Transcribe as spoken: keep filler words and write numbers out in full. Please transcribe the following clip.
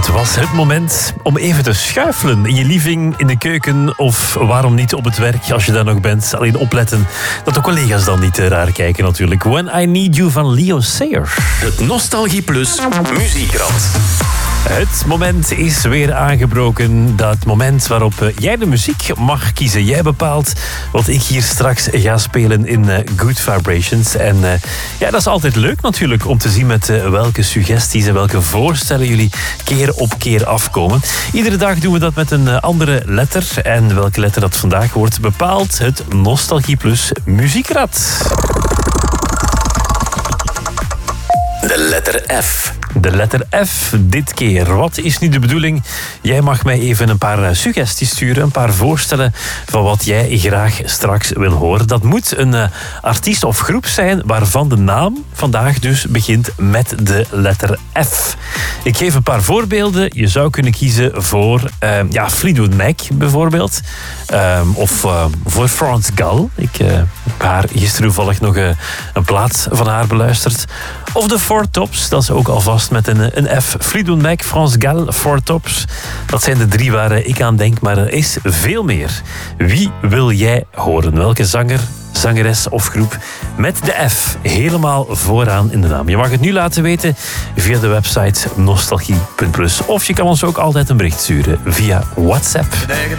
Het was het moment om even te schuifelen in je living, in de keuken of waarom niet op het werk als je daar nog bent. Alleen opletten dat de collega's dan niet raar kijken natuurlijk. When I Need You van Leo Sayer. Het Nostalgie Plus Muziekrad. Het moment is weer aangebroken. Dat moment waarop jij de muziek mag kiezen. Jij bepaalt wat ik hier straks ga spelen in uh, Good Vibrations. En uh, ja, dat is altijd leuk natuurlijk om te zien met uh, welke suggesties en welke voorstellen jullie keer op keer afkomen. Iedere dag doen we dat met een uh, andere letter. En welke letter dat vandaag wordt bepaalt het Nostalgie Plus Muziekrad. De letter F. De letter F dit keer. Wat is nu de bedoeling? Jij mag mij even een paar suggesties sturen, een paar voorstellen van wat jij graag straks wil horen. Dat moet een uh, artiest of groep zijn waarvan de naam vandaag dus begint met de letter F. Ik geef een paar voorbeelden. Je zou kunnen kiezen voor uh, ja, Fleetwood Mac bijvoorbeeld. Uh, of uh, voor France Gall. Ik uh, heb haar gisteren toevallig nog uh, een plaat van haar beluisterd. Of de Four Tops, dat is ook alvast met een, een F. Fleetwood Mac, France Gall, Four Tops. Dat zijn de drie waar ik aan denk, maar er is veel meer. Wie wil jij horen? Welke zanger, zangeres of groep met de F helemaal vooraan in de naam? Je mag het nu laten weten via de website nostalgie punt plus. Of je kan ons ook altijd een bericht sturen via WhatsApp.